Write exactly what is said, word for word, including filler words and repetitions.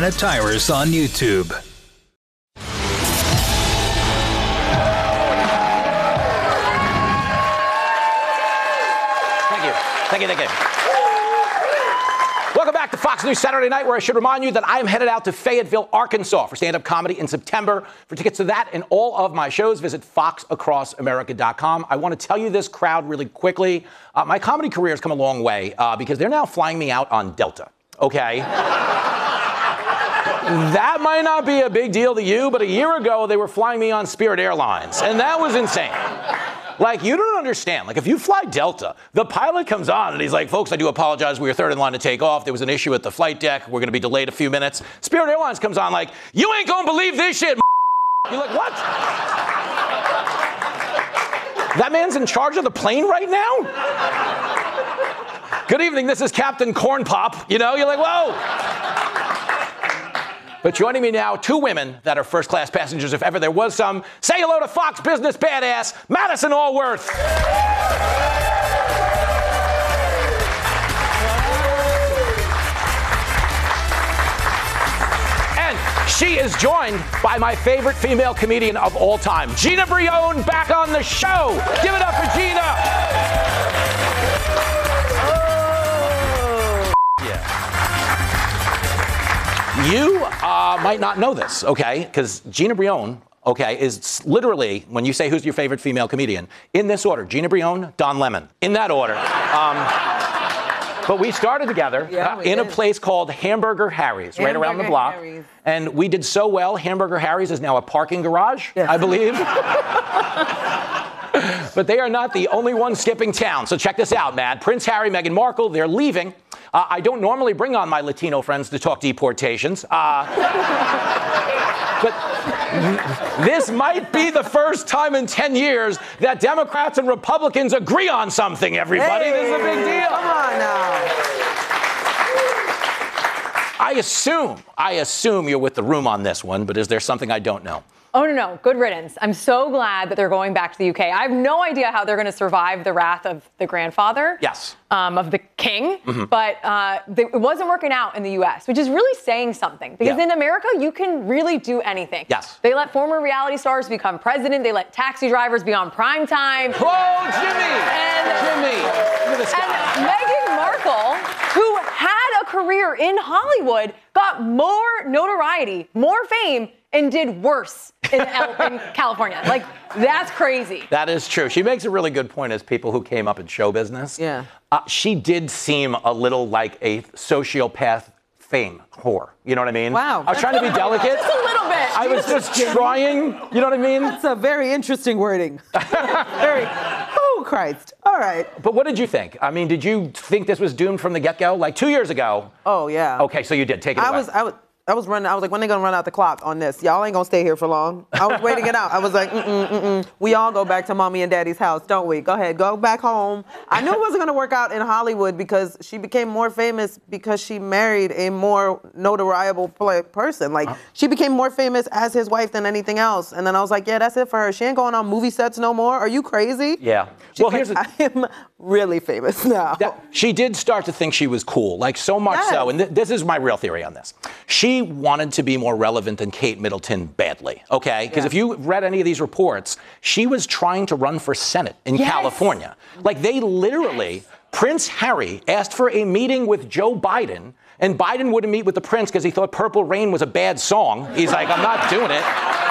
Planet Tires on YouTube. Thank you. Thank you, thank you. Welcome back to Fox News Saturday Night, where I should remind you that I am headed out to Fayetteville, Arkansas for stand-up comedy in September. For tickets to that and all of my shows, visit fox across america dot com. I want to tell you this crowd really quickly. Uh, my comedy career has come a long way uh, because they're now flying me out on Delta, okay? That might not be a big deal to you, but a year ago, they were flying me on Spirit Airlines, and that was insane. Like, you don't understand. Like, if you fly Delta, the pilot comes on and he's like, folks, I do apologize. We were third in line to take off. There was an issue at the flight deck. We're going to be delayed a few minutes. Spirit Airlines comes on like, you ain't going to believe this shit. You're like, what? That man's in charge of the plane right now? Good evening. This is Captain Corn Pop. You know, you're like, whoa. But joining me now, two women that are first-class passengers, if ever there was some. Say hello to Fox Business badass, Madison Allworth. And she is joined by my favorite female comedian of all time, Gina Brillon, back on the show. Give it up for Gina. You uh, might not know this, okay? Because Gina Brillon, okay, is literally, when you say who's your favorite female comedian, in this order, Gina Brillon, Don Lemon. In that order. Um, but we started together yeah, uh, we in did. a place called Hamburger Harry's, Hamburger right around the block. Harry's. And we did so well, Hamburger Harry's is now a parking garage, yes. I believe. But they are not the only ones skipping town. So check this out, Matt. Prince Harry, Meghan Markle, they're leaving. Uh, I don't normally bring on my Latino friends to talk deportations. Uh, but this might be the first time in ten years that Democrats and Republicans agree on something, everybody. Hey, this is a big deal. Come on now. I assume, I assume you're with the room on this one, but is there something I don't know? Oh, no, no. Good riddance. I'm so glad that they're going back to the U K. I have no idea how they're going to survive the wrath of the grandfather. Yes. Um, of the king. Mm-hmm. But uh, they, it wasn't working out in the U S, which is really saying something. Because Yeah. in America, you can really do anything. Yes. They let former reality stars become president. They let taxi drivers be on prime time. Whoa, Jimmy! And, Jimmy! Look at this and guy. Meghan Markle, who had a career in Hollywood, got more notoriety, more fame, and did worse in, in California. Like, that's crazy. That is true. She makes a really good point as people who came up in show business. Yeah. Uh, she did seem a little like a sociopath fame whore. You know what I mean? Wow. I was trying to be delicate. Just a little bit. I was just trying. You know what I mean? That's a very interesting wording. Very. Oh, Christ. All right. But what did you think? I mean, did you think this was doomed from the get-go? Like two years ago. Oh, yeah. Okay, so you did. Take it I away. was, I was, I was running. I was like, when they gonna run out the clock on this? Y'all ain't gonna stay here for long. I was waiting it out. I was like, mm-mm, mm-mm. We all go back to mommy and daddy's house, don't we? Go ahead, go back home. I knew it wasn't gonna work out in Hollywood because she became more famous because she married a more notoriable pl- person. Like, she became more famous as his wife than anything else. And then I was like, yeah, that's it for her. She ain't going on movie sets no more. Are you crazy? Yeah. She's Well, like, here's the- I am really famous now. That, she did start to think she was cool, like so much Yes. so, and th- this is my real theory on this. She wanted to be more relevant than Kate Middleton badly, okay? Because Yeah. if you read any of these reports, she was trying to run for Senate in Yes. California. Like, they literally, Prince Harry asked for a meeting with Joe Biden, and Biden wouldn't meet with the prince because he thought Purple Rain was a bad song. He's like, I'm not doing it.